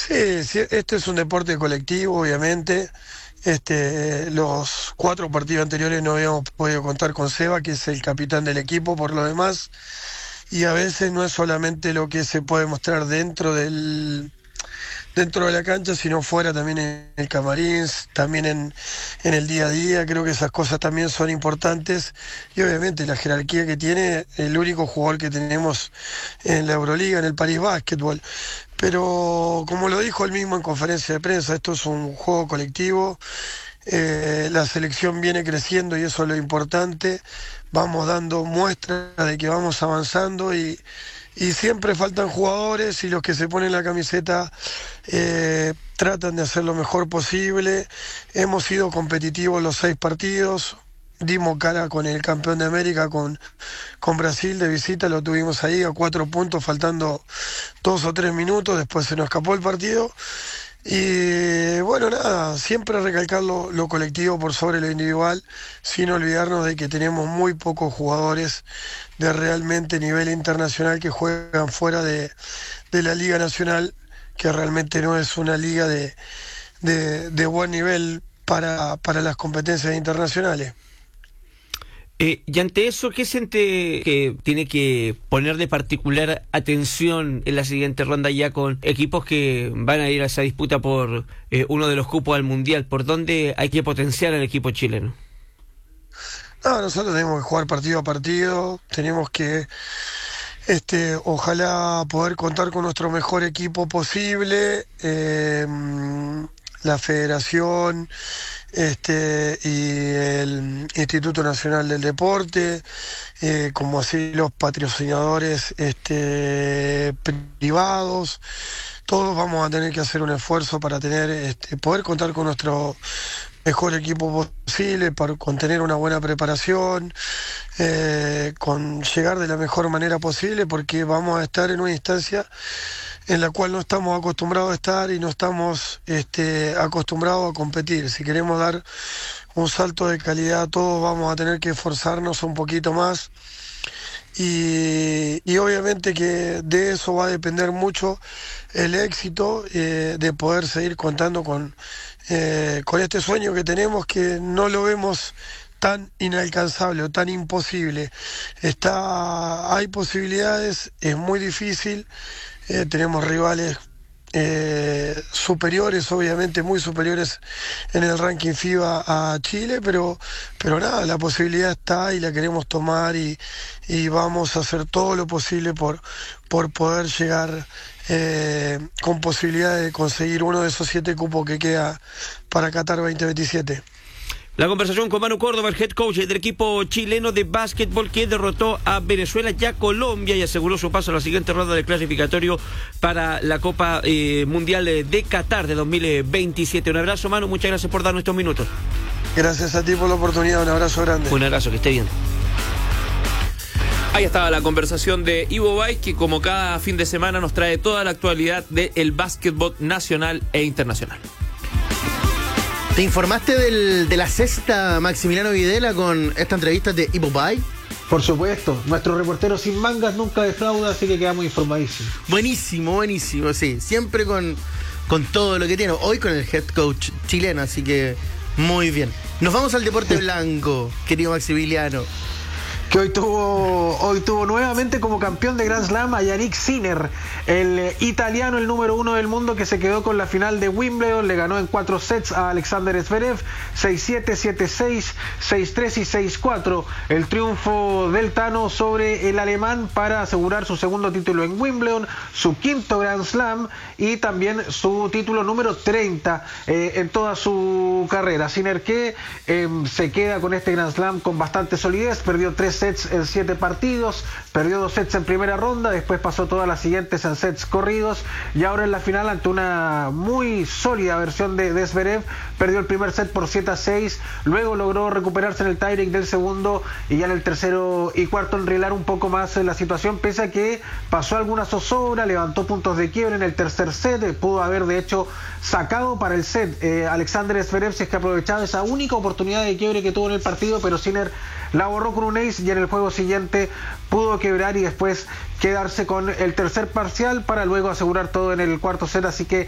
Sí, sí, este es un deporte colectivo, obviamente. Los 4 partidos anteriores no habíamos podido contar con Seba, que es el capitán del equipo por lo demás, y a veces no es solamente lo que se puede mostrar dentro de la cancha, sino fuera también en el camarín, también en el día a día. Creo que esas cosas también son importantes y obviamente la jerarquía que tiene el único jugador que tenemos en la Euroliga, en el Paris Basketball. Pero como lo dijo él mismo en conferencia de prensa, esto es un juego colectivo. La selección viene creciendo y eso es lo importante. Vamos dando muestras de que vamos avanzando y siempre faltan jugadores y los que se ponen la camiseta tratan de hacer lo mejor posible. Hemos sido competitivos los 6 partidos. Dimos cara con el campeón de América, con Brasil de visita, lo tuvimos ahí a 4 puntos, faltando 2 o 3 minutos, después se nos escapó el partido. Y bueno, nada, siempre recalcar lo colectivo por sobre lo individual, sin olvidarnos de que tenemos muy pocos jugadores de realmente nivel internacional que juegan fuera de la Liga Nacional, que realmente no es una liga de buen nivel para las competencias internacionales. Y ante eso, ¿qué siente que tiene que poner de particular atención en la siguiente ronda ya con equipos que van a ir a esa disputa por uno de los cupos al Mundial? ¿Por dónde hay que potenciar al equipo chileno? No, nosotros tenemos que jugar partido a partido, tenemos que ojalá poder contar con nuestro mejor equipo posible. La federación y el Instituto Nacional del Deporte, como así los patrocinadores privados, todos vamos a tener que hacer un esfuerzo para poder contar con nuestro mejor equipo posible, con tener una buena preparación, con llegar de la mejor manera posible, porque vamos a estar en una instancia en la cual no estamos acostumbrados a estar y no estamos acostumbrados a competir. Si queremos dar un salto de calidad, todos vamos a tener que esforzarnos un poquito más y obviamente que de eso va a depender mucho el éxito de poder seguir contando con este sueño que tenemos, que no lo vemos tan inalcanzable o tan imposible. Hay posibilidades, es muy difícil. Tenemos rivales superiores, obviamente muy superiores en el ranking FIBA a Chile, pero nada, la posibilidad está y la queremos tomar y vamos a hacer todo lo posible por poder llegar con posibilidad de conseguir uno de esos 7 cupos que queda para Qatar 2027. La conversación con Manu Córdoba, el head coach del equipo chileno de básquetbol que derrotó a Venezuela y a Colombia y aseguró su paso a la siguiente ronda del clasificatorio para la Copa Mundial de Qatar de 2027. Un abrazo, Manu, muchas gracias por darnos estos minutos. Gracias a ti por la oportunidad, un abrazo grande. Un abrazo, que esté bien. Ahí estaba la conversación de Ivo Bay, que como cada fin de semana nos trae toda la actualidad del básquetbol nacional e internacional. ¿Te informaste de la sexta, Maximiliano Videla, con esta entrevista de Ivo Bay? Por supuesto, nuestro reportero sin mangas nunca defrauda, así que quedamos informadísimos. Buenísimo, buenísimo, sí. Siempre con todo lo que tiene. Hoy con el head coach chileno, así que muy bien. Nos vamos al deporte blanco, querido Maximiliano. Que hoy tuvo nuevamente como campeón de Grand Slam a Yannick Sinner, el italiano, el número 1 del mundo, que se quedó con la final de Wimbledon. Le ganó en 4 sets a Alexander Zverev, 6-7, 7-6, 6-3 y 6-4. El triunfo del Tano sobre el alemán para asegurar su segundo título en Wimbledon, su quinto Grand Slam y también su título número 30 en toda su carrera. Sinner que se queda con este Grand Slam con bastante solidez, perdió 3 sets en 7 partidos, perdió 2 sets en primera ronda, después pasó todas las siguientes en sets corridos y ahora en la final, ante una muy sólida versión de Zverev, perdió el primer set por 7-6, luego logró recuperarse en el tiebreak del segundo y ya en el tercero y cuarto enrilar un poco más la situación, pese a que pasó alguna zozobra, levantó puntos de quiebre en el tercer set, pudo haber de hecho sacado para el set Alexander Zverev si es que aprovechaba esa única oportunidad de quiebre que tuvo en el partido, pero Sinner la borró con un ace y en el juego siguiente pudo quebrar y después quedarse con el tercer parcial para luego asegurar todo en el cuarto set, así que